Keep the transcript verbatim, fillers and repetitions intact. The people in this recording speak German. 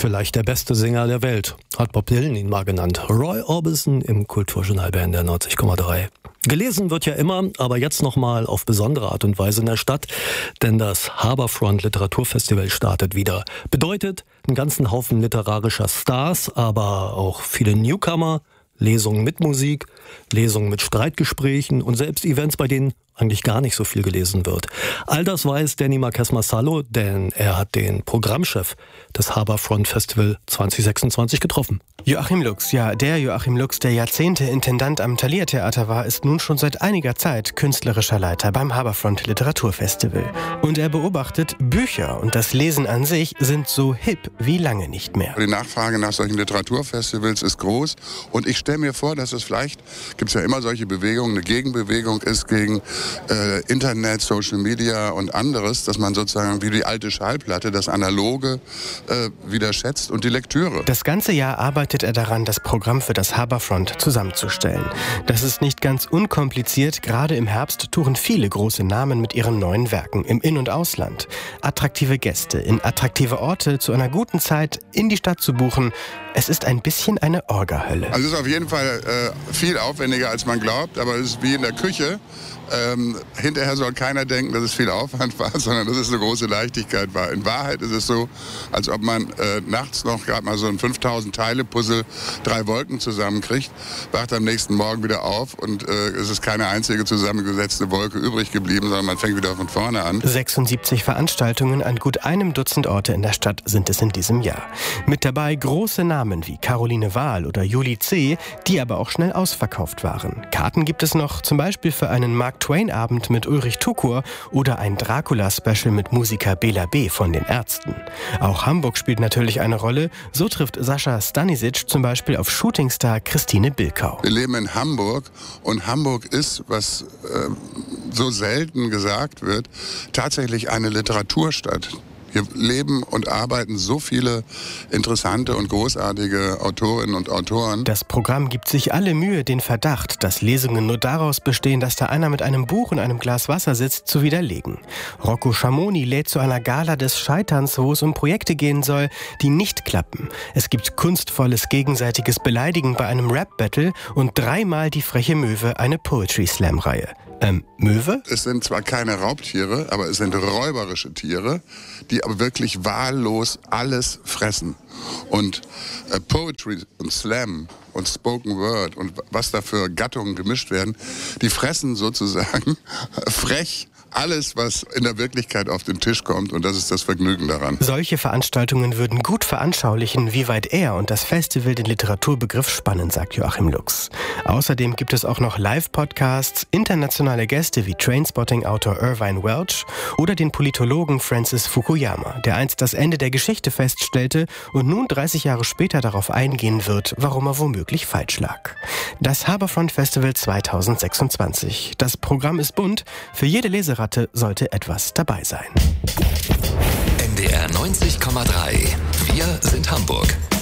vielleicht der beste Sänger der Welt, hat Bob Dylan ihn mal genannt. Roy Orbison im Kulturjournal B N D R neunzig Komma drei. Gelesen wird ja immer, aber jetzt nochmal auf besondere Art und Weise in der Stadt, denn das Harbourfront Literaturfestival startet wieder. Bedeutet einen ganzen Haufen literarischer Stars, aber auch viele Newcomer, Lesungen mit Musik, Lesungen mit Streitgesprächen und selbst Events, bei denen eigentlich gar nicht so viel gelesen wird. All das weiß Danny Marques Massalo, denn er hat den Programmchef des Harbourfront Festival zwanzig sechsundzwanzig getroffen. Joachim Lux, ja, der Joachim Lux, der Jahrzehnte Intendant am Thalia Theater war, ist nun schon seit einiger Zeit künstlerischer Leiter beim Harbourfront Literaturfestival. Und er beobachtet, Bücher und das Lesen an sich sind so hip wie lange nicht mehr. Die Nachfrage nach solchen Literaturfestivals ist groß und ich stelle mir vor, dass es vielleicht, gibt es ja immer solche Bewegungen, eine Gegenbewegung ist gegen äh, Internet, Social Media und anderes, dass man sozusagen wie die alte Schallplatte das Analoge äh, wieder schätzt und die Lektüre. Das ganze Jahr arbeitet er daran, das Programm für das Harbourfront zusammenzustellen. Das ist nicht ganz unkompliziert. Gerade im Herbst touren viele große Namen mit ihren neuen Werken im In- und Ausland. Attraktive Gäste in attraktive Orte zu einer guten Zeit in die Stadt zu buchen, es ist ein bisschen eine Orga-Hölle. Also es ist auf jeden Fall äh, viel aufwendiger, als man glaubt, aber es ist wie in der Küche. Ähm, hinterher soll keiner denken, dass es viel Aufwand war, sondern dass es eine große Leichtigkeit war. In Wahrheit ist es so, als ob man äh, nachts noch gerade mal so ein fünftausend-Teile-Puzzle, drei Wolken zusammenkriegt, wacht am nächsten Morgen wieder auf und äh, es ist keine einzige zusammengesetzte Wolke übrig geblieben, sondern man fängt wieder von vorne an. sechsundsiebzig Veranstaltungen an gut einem Dutzend Orte in der Stadt sind es in diesem Jahr. Mit dabei große Namen wie Caroline Wahl oder Julie C., die aber auch schnell ausverkauft waren. Karten gibt es noch zum Beispiel für einen Mark Twain-Abend mit Ulrich Tukur oder ein Dracula-Special mit Musiker Bela B. von den Ärzten. Auch Hamburg spielt natürlich eine Rolle. So trifft Sascha Stanisic zum Beispiel auf Shootingstar Christine Bilkau. Wir leben in Hamburg und Hamburg ist, was äh, so selten gesagt wird, tatsächlich eine Literaturstadt. Hier leben und arbeiten so viele interessante und großartige Autorinnen und Autoren. Das Programm gibt sich alle Mühe, den Verdacht, dass Lesungen nur daraus bestehen, dass da einer mit einem Buch und einem Glas Wasser sitzt, zu widerlegen. Rocco Schamoni lädt zu einer Gala des Scheiterns, wo es um Projekte gehen soll, die nicht klappen. Es gibt kunstvolles gegenseitiges Beleidigen bei einem Rap-Battle und dreimal die freche Möwe, eine Poetry-Slam-Reihe. Ähm, Möwe? Es sind zwar keine Raubtiere, aber es sind räuberische Tiere, die aber wirklich wahllos alles fressen. Und äh, Poetry und Slam und Spoken Word und was da für Gattungen gemischt werden, die fressen sozusagen frech alles, was in der Wirklichkeit auf den Tisch kommt, und das ist das Vergnügen daran. Solche Veranstaltungen würden gut veranschaulichen, wie weit er und das Festival den Literaturbegriff spannen, sagt Joachim Lux. Außerdem gibt es auch noch Live-Podcasts, internationale Gäste wie Trainspotting-Autor Irvine Welch oder den Politologen Francis Fukuyama, der einst das Ende der Geschichte feststellte und nun dreißig Jahre später darauf eingehen wird, warum er womöglich falsch lag. Das Harbourfront Festival zwanzig sechsundzwanzig. Das Programm ist bunt, für jede Leseratte sollte etwas dabei sein. N D R neunzig Komma drei. Wir sind Hamburg.